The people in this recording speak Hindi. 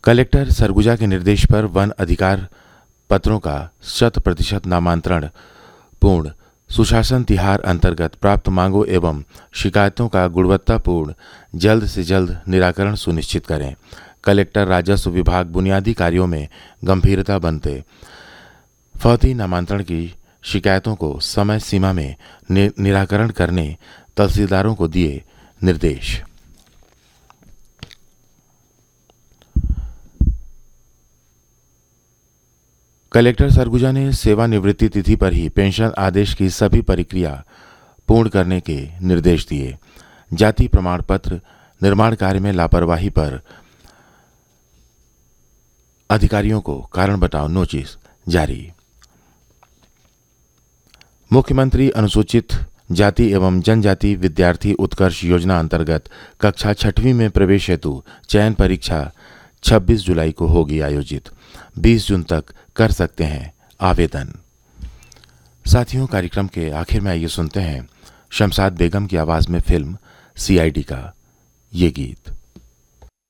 कलेक्टर सरगुजा के निर्देश पर वन अधिकार पत्रों का 100% नामांतरण पूर्ण सुशासन तिहार अंतर्गत प्राप्त मांगों एवं शिकायतों का गुणवत्तापूर्ण जल्द से जल्द निराकरण सुनिश्चित करें। कलेक्टर राजस्व विभाग बुनियादी कार्यों में गंभीरता बनते फौती नामांतरण की शिकायतों को समय सीमा में निराकरण करने तहसीलदारों को दिए निर्देश। कलेक्टर सरगुजा ने सेवानिवृत्ति तिथि पर ही पेंशन आदेश की सभी प्रक्रिया पूर्ण करने के निर्देश दिए। जाति प्रमाण पत्र निर्माण कार्य में लापरवाही पर अधिकारियों को कारण बताओ नोटिस जारी। मुख्यमंत्री अनुसूचित जाति एवं जनजाति विद्यार्थी उत्कर्ष योजना अंतर्गत कक्षा 6वीं में प्रवेश हेतु चयन परीक्षा 26 जुलाई को होगी आयोजित। 20 जून तक कर सकते हैं आवेदन। साथियों, कार्यक्रम के आखिर में आइए सुनते हैं शमशाद बेगम की आवाज में फिल्म CID का ये गीत।